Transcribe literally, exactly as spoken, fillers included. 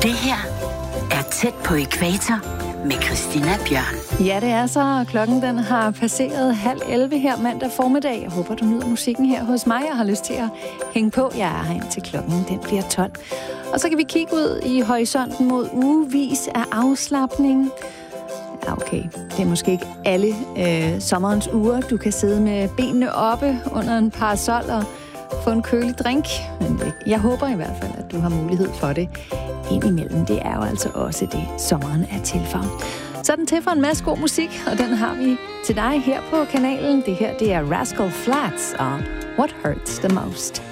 Det her er Tæt på ækvator med Christina Bjørn. Ja, det er så. Klokken den har passeret halv elleve her mandag formiddag. Jeg håber, du nyder musikken her hos mig. Jeg har lyst til at hænge på. Jeg er her indtil klokken den bliver tolv. Og så kan vi kigge ud i horisonten mod ugevis af afslapning. Ja, okay. Det er måske ikke alle øh, sommerens uger. Du kan sidde med benene oppe under en parasol og få en kølig drink. Men det, jeg håber i hvert fald, at du har mulighed for det indimellem. Det er jo altså også det, sommeren er til for. Så er den til for en masse god musik, og den har vi til dig her på kanalen. Det her, det er Rascal Flatts og What Hurts the Most.